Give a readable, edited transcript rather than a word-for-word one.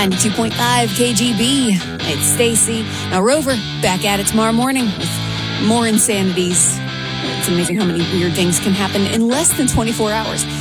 92.5 KGB. It's Stacy. Now, Rover, back at it tomorrow morning with more insanities. It's amazing how many weird things can happen in less than 24 hours.